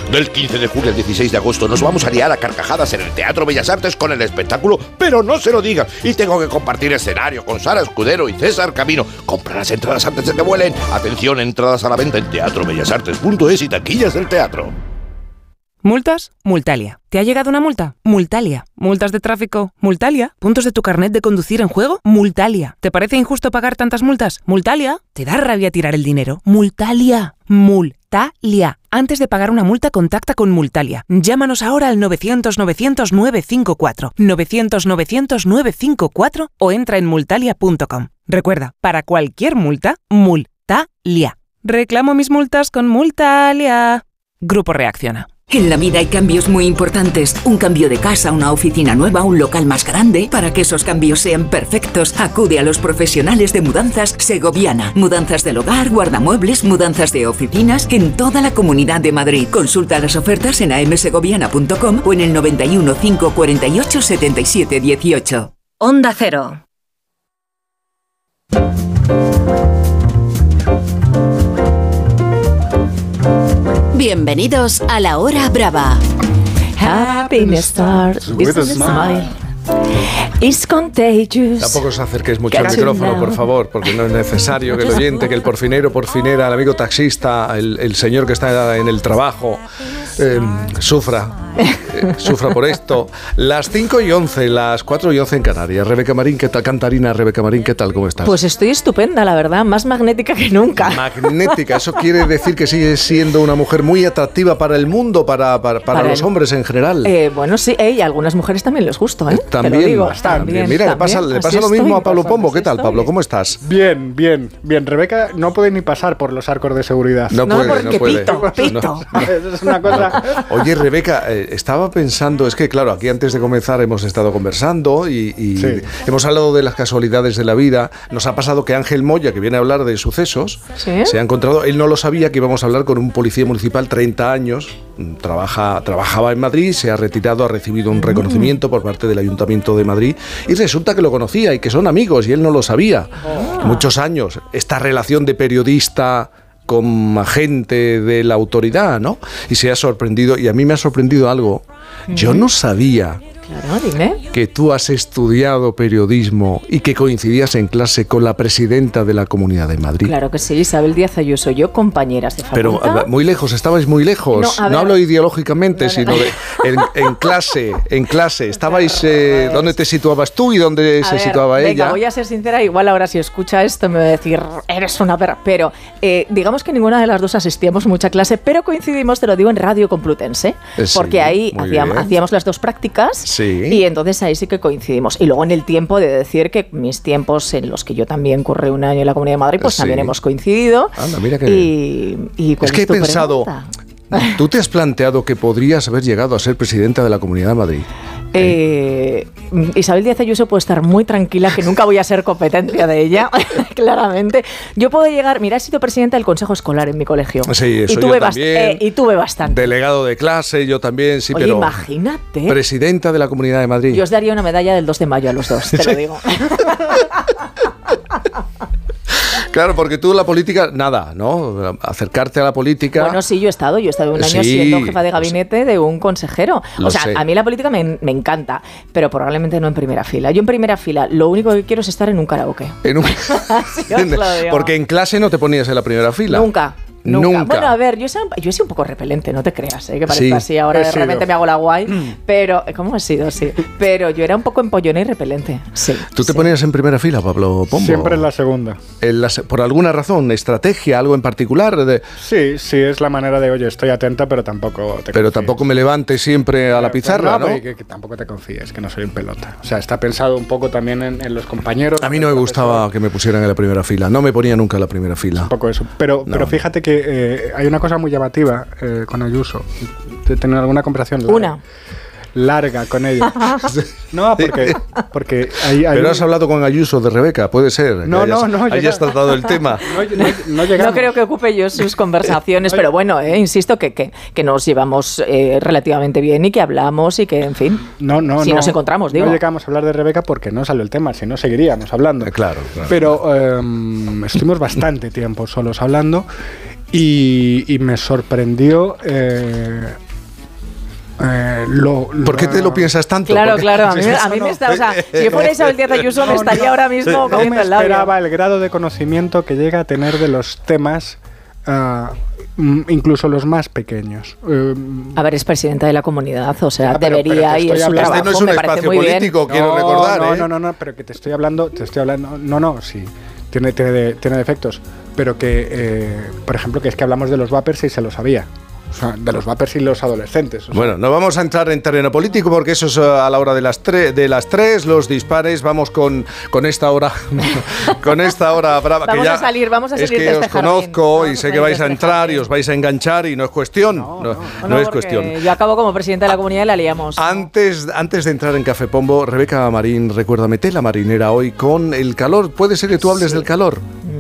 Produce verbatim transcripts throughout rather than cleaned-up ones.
Del quince de julio al dieciséis de agosto nos vamos a liar a carcajadas en el Teatro Bellas Artes con el espectáculo Pero no se lo digan. Y tengo que compartir escenario con Sara Escudero y César Camino. Compra las entradas antes de que vuelen. Atención, entradas a la venta en teatro bellas artes punto es y taquillas del teatro. ¿Multas? Multalia. ¿Te ha llegado una multa? Multalia. ¿Multas de tráfico? Multalia. ¿Puntos de tu carnet de conducir en juego? Multalia. ¿Te parece injusto pagar tantas multas? Multalia. ¿Te da rabia tirar el dinero? Multalia. Multalia. Antes de pagar una multa, contacta con Multalia. Llámanos ahora al novecientos novecientos nueve cinco cuatro, novecientos novecientos nueve cinco cuatro o entra en multalia punto com. Recuerda, para cualquier multa, Multalia. Reclamo mis multas con Multalia. Grupo Reacciona. En la vida hay cambios muy importantes. Un cambio de casa, una oficina nueva, un local más grande. Para que esos cambios sean perfectos, acude a los profesionales de Mudanzas Segoviana. Mudanzas del hogar, guardamuebles, mudanzas de oficinas en toda la Comunidad de Madrid. Consulta las ofertas en a m segoviana punto com o en el noventa y uno, cinco cuarenta y ocho, setenta y siete dieciocho. Onda Cero. Bienvenidos a La Hora Brava. Happiness starts with a smile. It's contagious. Tampoco os acerquéis mucho al micrófono, por favor, porque no es necesario que el oyente, que el porfinero, porfinera, el amigo taxista, el, el señor que está en el trabajo, eh, sufra, eh, sufra por esto. Las cinco y once, las cuatro y once en Canarias. Rebeca Marín, ¿qué tal? Cantarina, Rebeca Marín, ¿qué tal? ¿Cómo estás? Pues estoy estupenda, la verdad, más magnética que nunca. Magnética, eso quiere decir que sigues siendo una mujer muy atractiva para el mundo, para, para, para, para los el... hombres en general. Eh, bueno, sí, eh, y a algunas mujeres también les gusta, ¿eh? También, Te lo digo, también. también. Mira, también, le pasa, le pasa lo estoy, mismo a Pablo Pombo. ¿Qué tal, estoy. Pablo? ¿Cómo estás? Bien, bien, bien. Rebeca no puede ni pasar por los arcos de seguridad. No, No, puede, porque no puede. pito, pito. No. Eso es una cosa... Oye, Rebeca, eh, estaba pensando, es que claro, aquí antes de comenzar hemos estado conversando y, y Sí. hemos hablado de las casualidades de la vida. Nos ha pasado que Ángel Moya, que viene a hablar de sucesos, ¿Sí? se ha encontrado, él no lo sabía, que íbamos a hablar con un policía municipal, treinta años, trabaja, trabajaba en Madrid, se ha retirado, ha recibido un reconocimiento por parte del Ayuntamiento de Madrid y resulta que lo conocía y que son amigos y él no lo sabía. Oh. Muchos años, esta relación de periodista con agente de la autoridad, ¿no? Y se ha sorprendido, y a mí me ha sorprendido algo. Yo no sabía Claro, dime. que tú has estudiado periodismo y que coincidías en clase con la presidenta de la Comunidad de Madrid. Claro que sí, Isabel Díaz Ayuso, yo compañeras de Pero facultad. muy lejos, estabais muy lejos. No, a No, ver. hablo ideológicamente, No, no, sino no. de, en, en clase, en clase. Estabais, eh, Pues- ¿dónde te situabas tú y dónde A se ver, situaba venga, ella? voy a ser sincera, igual ahora si escucha esto me va a decir, eres una perra. Pero eh, digamos que ninguna de las dos asistíamos mucha clase, pero coincidimos, te lo digo, en Radio Complutense. Eh, sí, porque ahí muy hacíamos, bien. hacíamos las dos prácticas Sí. y entonces ahí sí que coincidimos. Y luego en el tiempo de decir que mis tiempos en los que yo también curré un año en la Comunidad de Madrid, pues Sí. también hemos coincidido. Anda, mira que y, y ¿cuál Es que he tu pensado, pregunta? ¿tú te has planteado que podrías haber llegado a ser presidenta de la Comunidad de Madrid? Eh, Isabel Díaz Ayuso puede estar muy tranquila que nunca voy a ser competencia de ella, claramente. Yo puedo llegar, mira, he sido presidenta del consejo escolar en mi colegio. Sí, eso y tuve yo bast- también. eh, y tuve bastante. Delegado de clase, yo también, sí, Oye, pero imagínate. presidenta de la Comunidad de Madrid. Yo os daría una medalla del dos de mayo a los dos, te lo digo. Claro, porque tú la política, nada, ¿no? Acercarte a la política... Bueno, sí, yo he estado, yo he estado un año Sí, siendo jefa de lo gabinete de un consejero. Lo O sea, sé. a mí la política me, me encanta, pero probablemente no en primera fila. Yo en primera fila lo único que quiero es estar en un karaoke. En un- Así os lo digo. Porque en clase no te ponías en la primera fila. Nunca. Nunca. Nunca. Bueno, a ver, yo he sido, yo he sido un poco repelente, no te creas, ¿eh? Que parezca Sí. así, ahora He de sido. repente me hago la guay, pero, ¿cómo he sido? Sí. Pero yo era un poco empollona y repelente, sí. ¿Tú te sí. ponías en primera fila, Pablo Pombo? Siempre en la segunda. En las- ¿Por alguna razón, estrategia, algo en particular? De- Sí, sí, es la manera de, oye, estoy atenta, pero tampoco te pero confíes. tampoco me levante siempre a la Pero, pizarra, ¿no? pero que, que tampoco te confíes, que no soy un pelota. O sea, está pensado un poco también en, en los compañeros. A mí no me gustaba que me pusieran en la primera fila. No me ponía nunca en la primera fila. Un poco eso. Pero, No. pero fíjate que eh, hay una cosa muy llamativa eh, con Ayuso. De tener alguna conversación larga, Una. larga con ella. No, porque, porque hay, hay Pero un- has hablado con Ayuso de Rebeca, puede ser. que No, hayas- no, no, hayas llega- tratado el tema. No, no, no llegamos. No creo que ocupe yo sus conversaciones, pero bueno, eh, insisto que, que, que nos llevamos eh, relativamente bien y que hablamos y que, en fin, No, no, si no. nos encontramos, digo. No llegamos a hablar de Rebeca porque no salió el tema, si no seguiríamos hablando. Eh, claro, claro. Pero eh, estuvimos bastante tiempo solos hablando y, y me sorprendió... Eh, Eh, lo, lo, ¿Por qué te lo piensas tanto? Claro, claro, a mí, a mí me está, o sea, si yo fuera Isabel Díaz Ayuso me estaría no, ahora mismo no comiendo el labio. No me esperaba el grado de conocimiento que llega a tener de los temas, uh, incluso los más pequeños. Uh, a ver, es presidenta de la comunidad, o sea, pero, debería pero ir su hablando, trabajo, este no es un me parece espacio muy político, bien. quiero no, recordar, no, ¿eh? no, no, no, pero que te estoy hablando, te estoy hablando, no, no, sí, tiene, tiene, de, tiene defectos, pero que, eh, por ejemplo, que es que hablamos de los vapers y se lo sabía. O sea, de los vapers y los adolescentes. O sea. Bueno, no vamos a entrar en terreno político porque eso es a la hora de las, tre- de las tres, los dispares. Vamos con, con esta hora con esta hora brava. Vamos que ya a salir, vamos a salir es que de os este jardín. conozco Vamos y a sé salir que vais de a este entrar jardín. y os vais a enganchar y no es cuestión. No, no, No, no, no, es cuestión. yo acabo como presidenta de la comunidad y la liamos. Antes, antes de entrar en Café Pombo, Rebeca Marín, recuérdame, tela marinera hoy con el calor. ¿Puede ser que tú hables sí. del calor?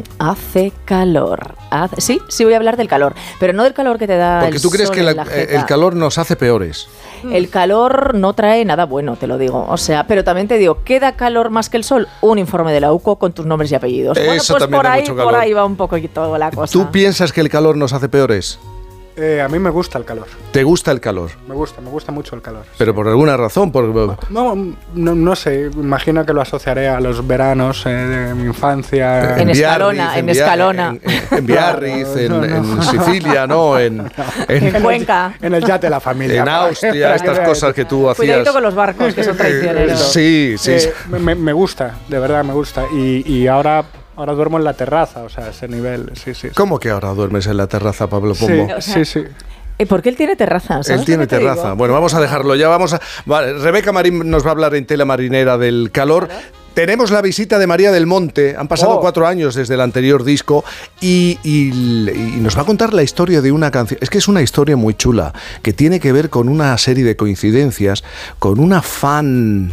Hace calor. Hace, sí, sí voy a hablar del calor, pero no del calor que te da Porque el tú crees sol que la, en la jeta. el calor nos hace peores. El calor no trae nada bueno, te lo digo. O sea, pero también te digo, ¿qué da calor más que el sol? Un informe de la U C O con tus nombres y apellidos. Eso bueno, pues también por da ahí, mucho calor. por ahí va un poquito la cosa. ¿Tú piensas que el calor nos hace peores? Eh, a mí me gusta el calor. ¿Te gusta el calor? Me gusta, me gusta mucho el calor. Pero por alguna razón, por... No, no, no sé, imagino que lo asociaré a los veranos eh, de mi infancia. En Escalona, en Escalona. En, en, en Biarritz, en, no, no. en Sicilia, ¿no? En, No. en, En Cuenca. En el yate de la familia. En Austria, estas cosas que tú hacías. Cuidadito con los barcos, que son traicioneros. Sí, sí. Eh, sí. me, me gusta, de verdad me gusta. Y, y ahora, ahora duermo en la terraza, o sea, ese nivel, sí, sí. sí. ¿Cómo que ahora duermes en la terraza, Pablo Pombo? Sí, sí, sí. ¿Y por qué él tiene terraza? ¿Sabes Él tiene lo que te terraza. digo? Bueno, vamos a dejarlo ya. Vamos a. Vale, Rebeca Marín nos va a hablar en tela marinera del calor. ¿Claro? Tenemos la visita de María del Monte. Han pasado oh. cuatro años desde el anterior disco y, y, y nos va a contar la historia de una canción. Es que es una historia muy chula que tiene que ver con una serie de coincidencias, con una fan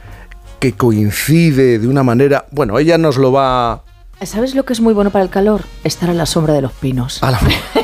que coincide de una manera. Bueno, ella nos lo va. ¿Sabes lo que es muy bueno para el calor? Estar a la sombra de los pinos. A la...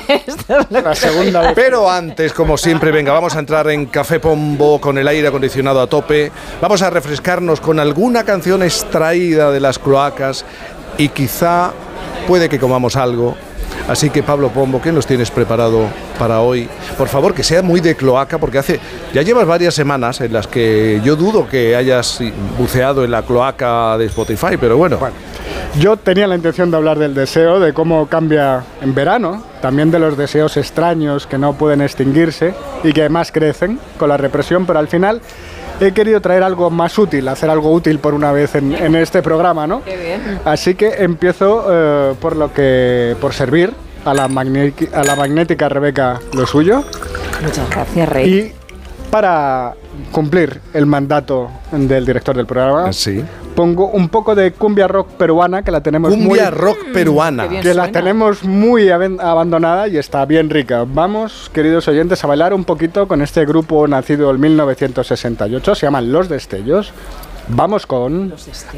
la segunda vez. Pero antes, como siempre, venga, vamos a entrar en Café Pombo con el aire acondicionado a tope. Vamos a refrescarnos con alguna canción extraída de las cloacas y quizá puede que comamos algo. Así que, Pablo Pombo, ¿qué nos tienes preparado para hoy? Por favor, que sea muy de cloaca, porque hace ya llevas varias semanas en las que yo dudo que hayas buceado en la cloaca de Spotify, pero bueno. Bueno, yo tenía la intención de hablar del deseo, de cómo cambia en verano, también de los deseos extraños que no pueden extinguirse y que además crecen con la represión, pero al final he querido traer algo más útil, hacer algo útil por una vez en, en este programa, ¿no? Qué bien. Así que empiezo eh, por lo que por servir a la, a la magnética Rebeca lo suyo. Muchas gracias, Rey. Y para cumplir el mandato del director del programa, sí. pongo un poco de cumbia rock peruana, que la tenemos cumbia muy, rock peruana. Mm, que la suena. tenemos muy abandonada y está bien rica. Vamos, queridos oyentes, a bailar un poquito con este grupo nacido en mil novecientos sesenta y ocho, se llaman Los Destellos. Vamos con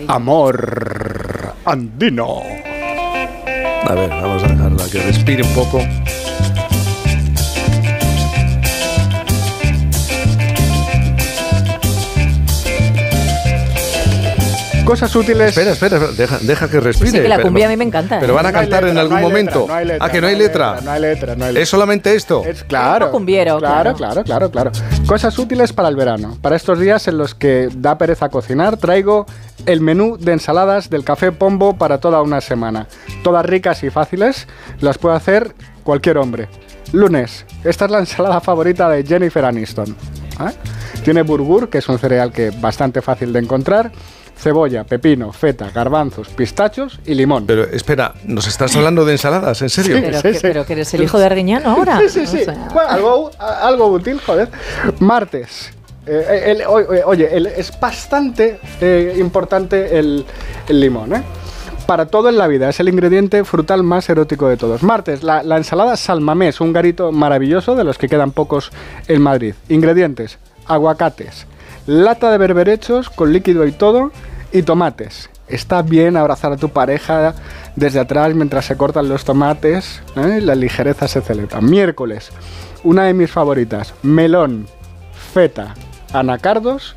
Amor Andino. A ver, vamos a dejarla que respire un poco. Cosas útiles. Espera, espera, deja, deja que respire. Sí, que la Pero- cumbia a mí me encanta. Pero ¿eh? van a No hay cantar letra, en no algún hay momento. letra, no hay letra, Ah, que no hay hay letra. No hay letra, no hay letra. ¿Es solamente esto? Es claro. Un cumbiero, claro, claro. claro, claro, claro. Cosas útiles para el verano. Para estos días en los que da pereza cocinar, traigo el menú de ensaladas del Café Pombo para toda una semana. Todas ricas y fáciles, las puede hacer cualquier hombre. Lunes, esta es la ensalada favorita de Jennifer Aniston. ¿Eh? Tiene burgur, que es un cereal que bastante fácil de encontrar, cebolla, pepino, feta, garbanzos, pistachos y limón. Pero espera, ¿nos estás hablando de ensaladas? ¿En serio? Pero, Sí, que, sí. pero que eres el hijo de Arguiñano ahora. Sí, sí, sí. O sea, Bueno, algo, algo útil, joder. Martes. Eh, el- o- oye, el- es bastante eh, importante el, el limón, ¿eh? Para todo en la vida, es el ingrediente frutal más erótico de todos. Martes, la, la ensalada salmamés, un garito maravilloso de los que quedan pocos en Madrid. Ingredientes, aguacates, lata de berberechos con líquido y todo, y tomates. Está bien abrazar a tu pareja desde atrás mientras se cortan los tomates, ¿eh? La ligereza se celebra. Miércoles, una de mis favoritas, melón, feta, anacardos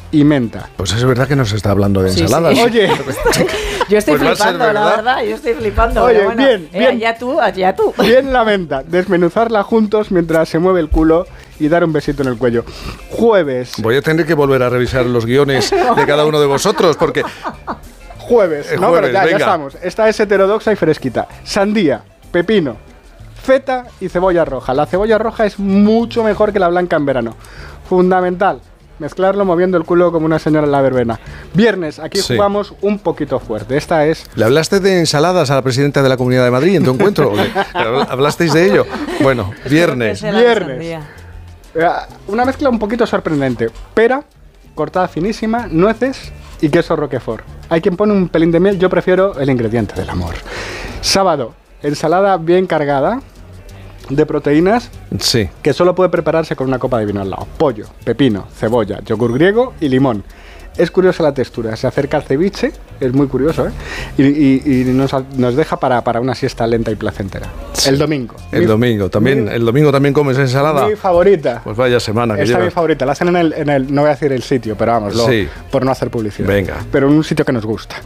y menta. Pues es verdad que nos está hablando de Sí, ensaladas. sí. Oye, Yo estoy Pues va a ser flipando, la verdad. verdad, yo estoy flipando. Oye, pero bueno, bien, eh, bien. Allá tú, allá tú. bien la menta. Desmenuzarla juntos mientras se mueve el culo y dar un besito en el cuello. Jueves. Voy a tener que volver a revisar los guiones de cada uno de vosotros, porque Jueves. Eh, no, jueves, pero ya, ya venga. estamos. Esta es heterodoxa y fresquita. Sandía, pepino, feta y cebolla roja. La cebolla roja es mucho mejor que la blanca en verano. Fundamental. Mezclarlo moviendo el culo como una señora en la verbena. Viernes, aquí Sí. jugamos un poquito fuerte. Esta es... ¿le hablaste de ensaladas a la presidenta de la Comunidad de Madrid en tu encuentro? ¿O qué? ¿Hablasteis de ello? Bueno, viernes. Creo que Viernes. será la eh, una mezcla un poquito sorprendente. Pera, cortada finísima, nueces y queso roquefort. Hay quien pone un pelín de miel, yo prefiero el ingrediente del amor. Sábado, ensalada bien cargada de proteínas Sí. que solo puede prepararse con una copa de vino al lado. Pollo, pepino, cebolla, yogur griego y limón. Es curiosa la textura, se acerca al ceviche, es muy curioso, ¿eh? Y, y- y nos, nos deja para, para una siesta lenta y placentera. Sí. El domingo. El Mi- domingo. ¿También, mi- ¿El domingo también comes ensalada? Mi favorita. Pues vaya semana que Esta es lleva. mi favorita. La hacen en el, en el... No voy a decir el sitio, pero vamos, lo- Sí. por no hacer publicidad. Venga. Pero en un sitio que nos gusta.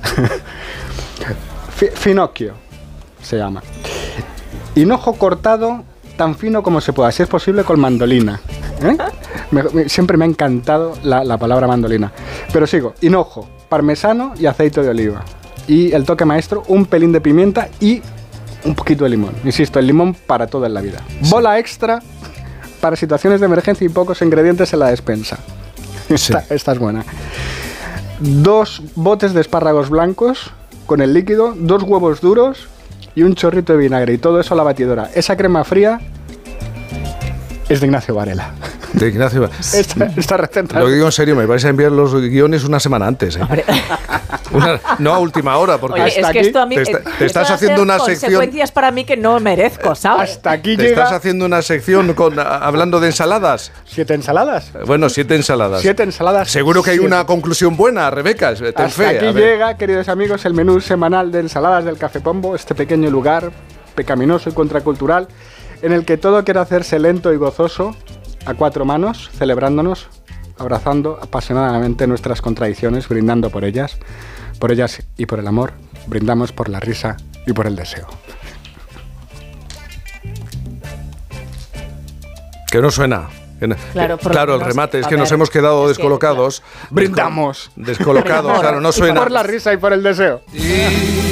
Fi- Finocchio se llama. Hinojo cortado tan fino como se pueda, si es posible con mandolina. ¿Eh? Me- me- siempre me ha encantado la, la palabra mandolina. Pero sigo. Hinojo, parmesano y aceite de oliva. Y el toque maestro, un pelín de pimienta y un poquito de limón. Insisto, el limón para toda en la vida. Bola extra para situaciones de emergencia y pocos ingredientes en la despensa. Esta, esta es buena. Dos botes de espárragos blancos con el líquido, dos huevos duros y un chorrito de vinagre. Y todo eso a la batidora. Esa crema fría es de Ignacio Varela. De Ignacio. Esta, esta receta. Lo digo en serio, me vais a enviar los guiones una semana antes. ¿eh? Hombre. Una- no a última hora, porque Oye, Hasta es que aquí esto a mí te está- eh, te esto estás va a haciendo ser una sección- consecuencias para mí que no merezco, ¿sabes? Hasta aquí te estás llega haciendo una sección con, a- hablando de ensaladas. siete ensaladas. Bueno, siete ensaladas. Siete ensaladas. Seguro que hay siete. una conclusión buena, Rebeca. Ten Hasta fe. aquí a ver. llega, queridos amigos, el menú semanal de ensaladas del Café Pombo, este pequeño lugar pecaminoso y contracultural en el que todo quiere hacerse lento y gozoso a cuatro manos, celebrándonos, abrazando apasionadamente nuestras contradicciones, brindando por ellas, por ellas y por el amor, brindamos por la risa y por el deseo. Que no suena. Que no- Claro, que- por lo claro, el menos, remate es a que nos ver, hemos quedado es que, descolocados. Brindamos. Descolocados, Por- claro, no y suena. Por la risa y por el deseo. Y